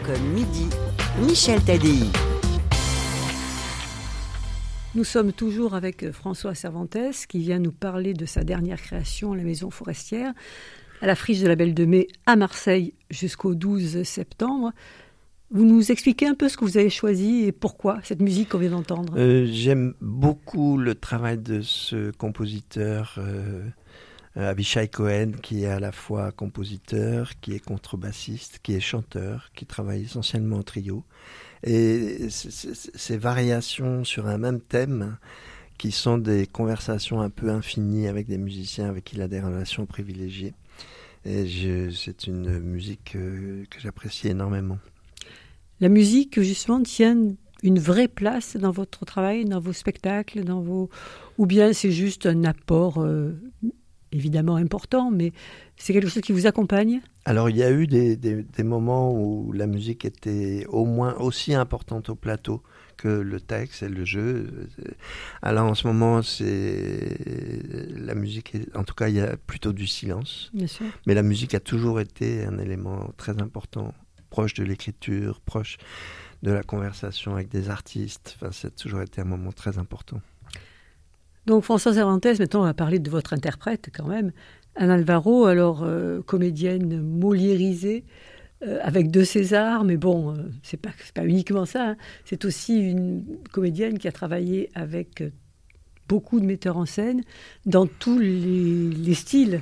Midi, Michel Tadei. Nous sommes toujours avec François Cervantes qui vient nous parler de sa dernière création, La Maison Forestière, à la Friche de la Belle de Mai à Marseille jusqu'au 12 septembre. Vous nous expliquez un peu ce que vous avez choisi et pourquoi cette musique qu'on vient d'entendre. J'aime beaucoup le travail de ce compositeur Avishai Cohen, qui est à la fois compositeur, qui est contrebassiste, qui est chanteur, qui travaille essentiellement en trio. Et ces variations sur un même thème, qui sont des conversations un peu infinies avec des musiciens avec qui il a des relations privilégiées. Et c'est une musique que j'apprécie énormément. La musique, justement, tient une vraie place dans votre travail, dans vos spectacles, ou bien c'est juste un apport évidemment important, mais c'est quelque chose qui vous accompagne ? Alors, il y a eu des moments où la musique était au moins aussi importante au plateau que le texte et le jeu. Alors, en ce moment, la musique, en tout cas, il y a plutôt du silence. Bien sûr. Mais la musique a toujours été un élément très important, proche de l'écriture, proche de la conversation avec des artistes. Enfin, ça a toujours été un moment très important. Donc, François Cervantes, maintenant, on va parler de votre interprète, quand même. Anne Alvaro, alors comédienne moliérisée, avec 2 Césars, mais bon, c'est pas uniquement ça. Hein. C'est aussi une comédienne qui a travaillé avec beaucoup de metteurs en scène dans tous les styles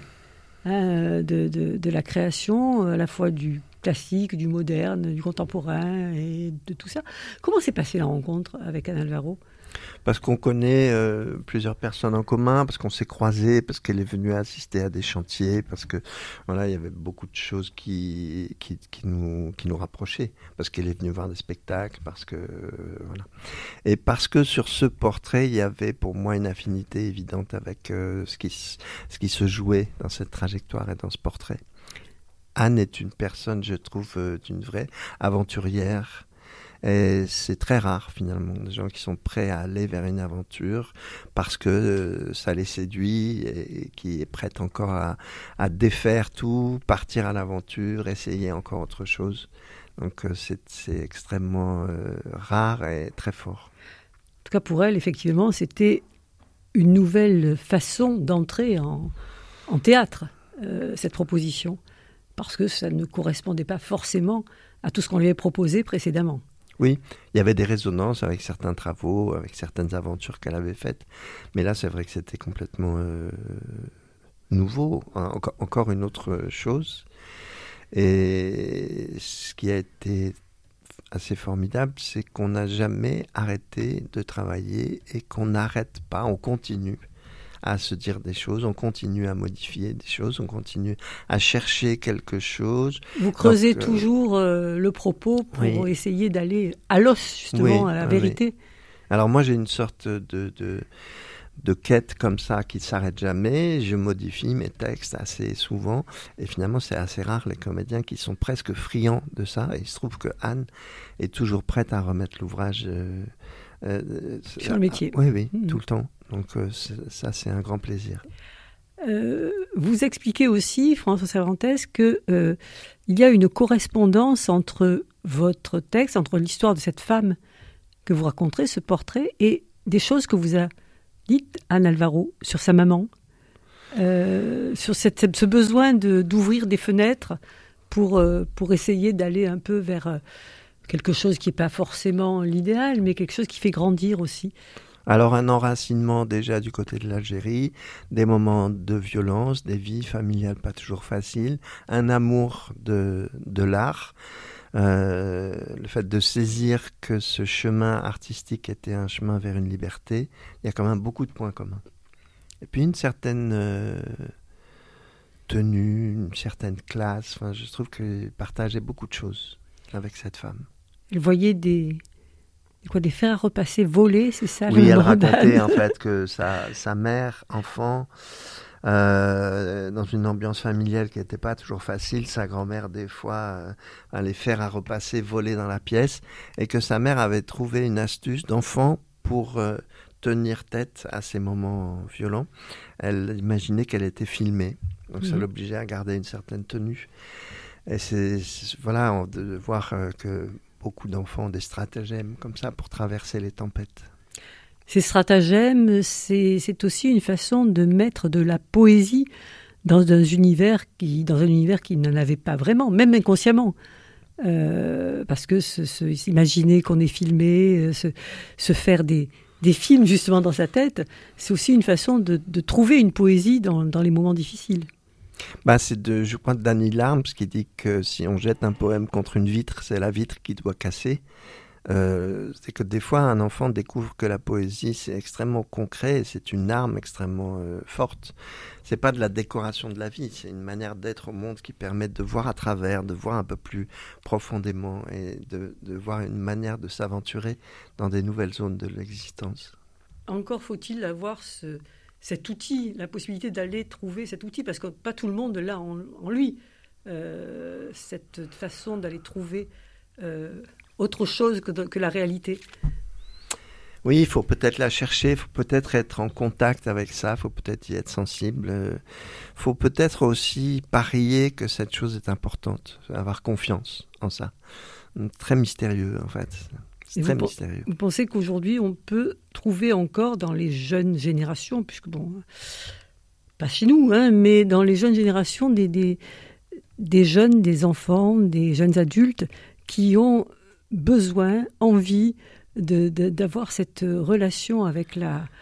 de la création, à la fois du classique, du moderne, du contemporain et de tout ça. Comment s'est passée la rencontre avec Anne Alvaro ? Parce qu'on connaît plusieurs personnes en commun, parce qu'on s'est croisés, parce qu'elle est venue assister à des chantiers, parce que voilà, il y avait beaucoup de choses qui nous rapprochaient, parce qu'elle est venue voir des spectacles, parce que voilà. Et parce que sur ce portrait, il y avait pour moi une affinité évidente avec ce qui se jouait dans cette trajectoire et dans ce portrait. Anne est une personne, je trouve, d'une vraie aventurière. Et c'est très rare finalement, des gens qui sont prêts à aller vers une aventure parce que ça les séduit et qui est prête encore à défaire tout, partir à l'aventure, essayer encore autre chose. Donc c'est extrêmement rare et très fort. En tout cas pour elle, effectivement, c'était une nouvelle façon d'entrer en théâtre, cette proposition, parce que ça ne correspondait pas forcément à tout ce qu'on lui avait proposé précédemment. Oui, il y avait des résonances avec certains travaux, avec certaines aventures qu'elle avait faites. Mais là, c'est vrai que c'était complètement nouveau, hein, encore une autre chose. Et ce qui a été assez formidable, c'est qu'on n'a jamais arrêté de travailler et qu'on n'arrête pas, on continue à se dire des choses, on continue à modifier des choses, on continue à chercher quelque chose. Vous creusez toujours le propos pour essayer d'aller à l'os, justement, à la vérité. Oui. Alors moi, j'ai une sorte de quête comme ça qui ne s'arrête jamais. Je modifie mes textes assez souvent. Et finalement, c'est assez rare les comédiens qui sont presque friands de ça. Et il se trouve que Anne est toujours prête à remettre l'ouvrage sur le métier. Oui, tout le temps. Donc ça, c'est un grand plaisir. Vous expliquez aussi, François Cervantes, qu'il y a une correspondance entre votre texte, entre l'histoire de cette femme que vous raconterez, ce portrait, et des choses que vous a dites Anne Alvaro sur sa maman, sur ce besoin d'ouvrir des fenêtres pour essayer d'aller un peu vers quelque chose qui n'est pas forcément l'idéal, mais quelque chose qui fait grandir aussi. Alors un enracinement déjà du côté de l'Algérie, des moments de violence, des vies familiales pas toujours faciles, un amour de l'art, le fait de saisir que ce chemin artistique était un chemin vers une liberté, il y a quand même beaucoup de points communs. Et puis une certaine tenue, une certaine classe, enfin, je trouve qu'il partageait beaucoup de choses avec cette femme. Elle voyait des fers à repasser volés, c'est ça? Oui, elle racontait en fait que sa mère, enfant, dans une ambiance familiale qui n'était pas toujours facile, sa grand-mère des fois les fers à repasser volés dans la pièce, et que sa mère avait trouvé une astuce d'enfant pour tenir tête à ces moments violents. Elle imaginait qu'elle était filmée, donc ça l'obligeait à garder une certaine tenue. Et voilà, de voir que beaucoup d'enfants ont des stratagèmes comme ça pour traverser les tempêtes. Ces stratagèmes, c'est aussi une façon de mettre de la poésie dans un univers qui n'en avait pas vraiment, même inconsciemment. Parce que s'imaginer qu'on est filmé, se faire des films justement dans sa tête, c'est aussi une façon de trouver une poésie dans les moments difficiles. C'est je crois, de Danny Larms qui dit que si on jette un poème contre une vitre, c'est la vitre qui doit casser. C'est que des fois, un enfant découvre que la poésie, c'est extrêmement concret, et c'est une arme extrêmement forte. C'est pas de la décoration de la vie, c'est une manière d'être au monde qui permet de voir à travers, de voir un peu plus profondément et de voir une manière de s'aventurer dans des nouvelles zones de l'existence. Encore faut-il avoir cet outil, la possibilité d'aller trouver cet outil, parce que pas tout le monde l'a en lui. Cette façon d'aller trouver autre chose que la réalité. Oui, il faut peut-être la chercher, il faut peut-être être en contact avec ça, il faut peut-être y être sensible. Il faut peut-être aussi parier que cette chose est importante, avoir confiance en ça. Très mystérieux, en fait. C'est très mystérieux. Vous pensez qu'aujourd'hui, on peut trouver encore dans les jeunes générations, puisque pas chez nous, mais dans les jeunes générations, des jeunes, des enfants, des jeunes adultes qui ont besoin, envie d'avoir cette relation avec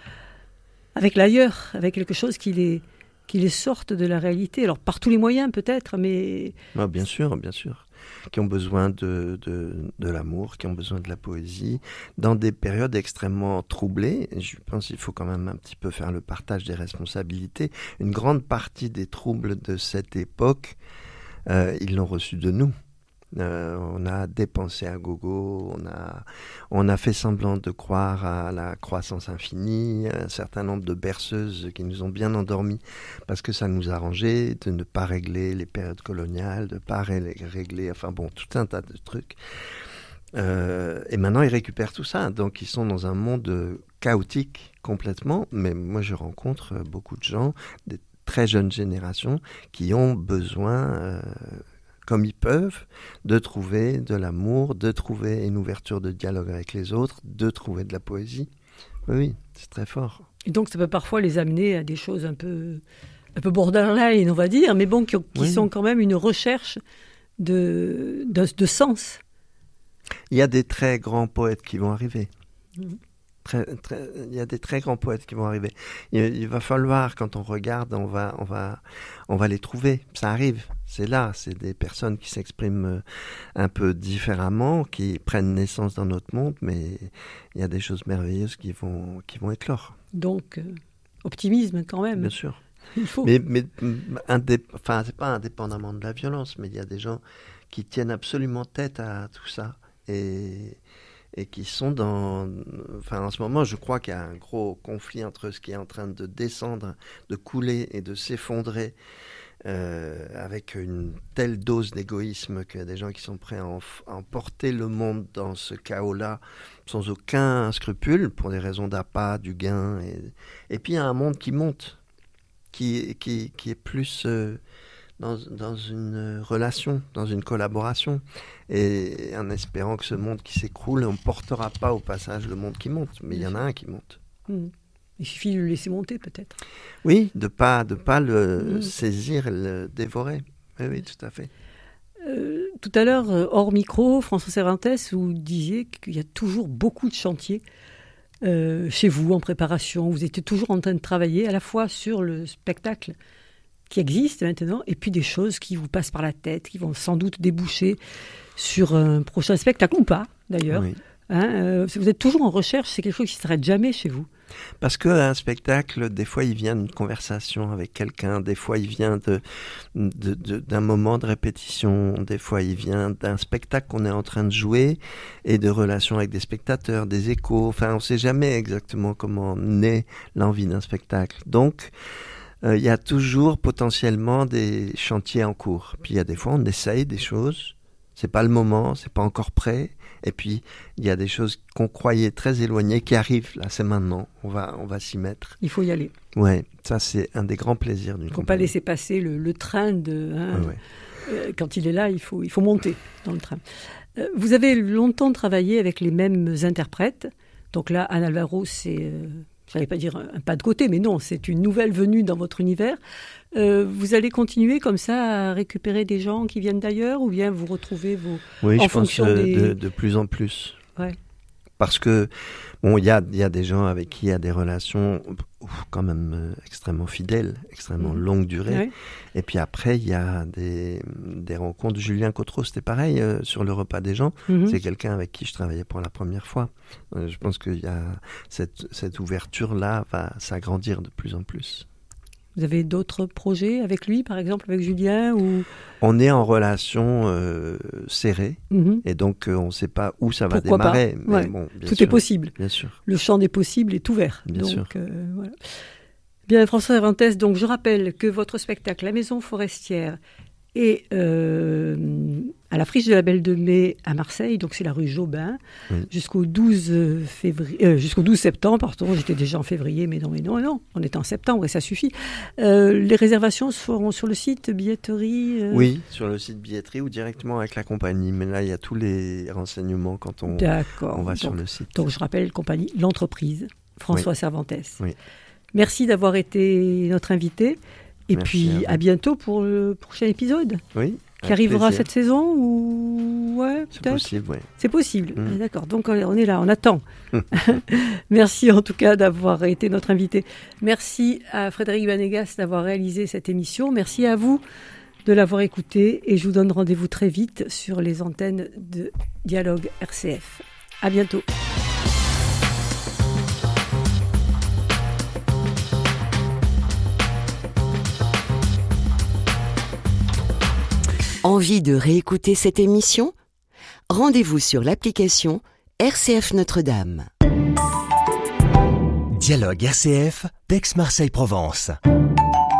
l'ailleurs, avec quelque chose qui les sorte de la réalité. Alors par tous les moyens peut-être, mais... Bien sûr. Qui ont besoin de l'amour, qui ont besoin de la poésie, dans des périodes extrêmement troublées. Je pense qu'il faut quand même un petit peu faire le partage des responsabilités. Une grande partie des troubles de cette époque, ils l'ont reçu de nous. On a dépensé à gogo, on a fait semblant de croire à la croissance infinie, un certain nombre de berceuses qui nous ont bien endormis parce que ça nous arrangeait de ne pas régler les périodes coloniales, de ne pas régler, tout un tas de trucs. Et maintenant ils récupèrent tout ça, donc ils sont dans un monde chaotique complètement, mais moi je rencontre beaucoup de gens, des très jeunes générations qui ont besoin... comme ils peuvent, de trouver de l'amour, de trouver une ouverture de dialogue avec les autres, de trouver de la poésie. Oui, c'est très fort. Et donc ça peut parfois les amener à des choses un peu borderline, on va dire, mais qui sont quand même une recherche de sens. Il y a des très grands poètes qui vont arriver. Il y a des très grands poètes qui vont arriver. Il va falloir, quand on regarde, on va les trouver. Ça arrive, c'est là. C'est des personnes qui s'expriment un peu différemment, qui prennent naissance dans notre monde, mais il y a des choses merveilleuses qui vont éclore. Donc, optimisme quand même. Bien sûr. Il faut. Mais c'est pas indépendamment de la violence, mais il y a des gens qui tiennent absolument tête à tout ça. Et qui sont en ce moment, je crois qu'il y a un gros conflit entre ce qui est en train de descendre, de couler et de s'effondrer, avec une telle dose d'égoïsme qu'il y a des gens qui sont prêts à emporter le monde dans ce chaos-là, sans aucun scrupule, pour des raisons d'appât, du gain. Et puis il y a un monde qui monte, qui est plus... dans une relation, dans une collaboration, et en espérant que ce monde qui s'écroule, on ne portera pas au passage le monde qui monte, mais il y en a un qui monte. Il suffit de le laisser monter peut-être. Oui, de pas le saisir et le dévorer. Oui, tout à fait. Tout à l'heure, hors micro, François Cervantes, vous disiez qu'il y a toujours beaucoup de chantiers chez vous en préparation. Vous étiez toujours en train de travailler à la fois sur le spectacle qui existent maintenant, et puis des choses qui vous passent par la tête, qui vont sans doute déboucher sur un prochain spectacle, ou pas, d'ailleurs. Oui. Vous êtes toujours en recherche, c'est quelque chose qui ne s'arrête jamais chez vous. Parce qu'un spectacle, des fois, il vient d'une conversation avec quelqu'un, des fois, il vient d'un moment de répétition, des fois, il vient d'un spectacle qu'on est en train de jouer, et de relations avec des spectateurs, des échos. Enfin, on ne sait jamais exactement comment naît l'envie d'un spectacle. Donc, il y a toujours potentiellement des chantiers en cours. Puis il y a des fois, on essaye des choses, c'est pas le moment, c'est pas encore prêt. Et puis, il y a des choses qu'on croyait très éloignées qui arrivent, là, c'est maintenant, on va s'y mettre. Il faut y aller. Ouais, ça c'est un des grands plaisirs d'une compagnie. Il ne faut pas laisser passer le train de... Ouais. Quand il est là, il faut monter dans le train. Vous avez longtemps travaillé avec les mêmes interprètes. Donc là, Anne Alvaro, c'est, je n'allais pas dire un pas de côté, mais non, c'est une nouvelle venue dans votre univers. Vous allez continuer comme ça à récupérer des gens qui viennent d'ailleurs, ou bien vous retrouvez vos... Oui, en je pense fonction des... de plus en plus. Ouais. Parce que, bon, il y a des gens avec qui il y a des relations quand même extrêmement fidèles, extrêmement longue durée. Ouais. Et puis après, il y a des rencontres. Julien Cotreau, c'était pareil sur le repas des gens. C'est quelqu'un avec qui je travaillais pour la première fois. Je pense qu'il y a cette ouverture-là va s'agrandir de plus en plus. Vous avez d'autres projets avec lui, par exemple avec Julien ou... On est en relation serrée et donc on ne sait pas où ça va Pourquoi démarrer. Mais ouais. Bon, tout sûr, est possible. Bien sûr. Le champ des possibles est ouvert. Bien sûr. Voilà. Bien, François Cervantes, donc je rappelle que votre spectacle La Maison Forestière est à la Friche de la Belle de Mai à Marseille, donc c'est la rue Jobin, jusqu'au 12 septembre, pardon, j'étais déjà en février, mais non, on est en septembre et ça suffit. Les réservations se feront sur le site billetterie Oui, sur le site billetterie ou directement avec la compagnie, mais là il y a tous les renseignements quand on va sur le site. Donc je rappelle, compagnie, l'entreprise, François Cervantes. Oui. Merci d'avoir été notre invité. Et Merci puis à bientôt pour le prochain épisode. Oui. Qui arrivera plaisir. cette saison ou ouais, C'est peut-être. possible, oui. C'est possible. D'accord. Donc on est là, on attend. Merci en tout cas d'avoir été notre invité. Merci à Frédéric Banégas d'avoir réalisé cette émission. Merci à vous de l'avoir écouté et je vous donne rendez-vous très vite sur les antennes de Dialogue RCF. À bientôt. Envie de réécouter cette émission ? Rendez-vous sur l'application RCF Notre-Dame. Dialogue RCF d'Aix-Marseille-Provence.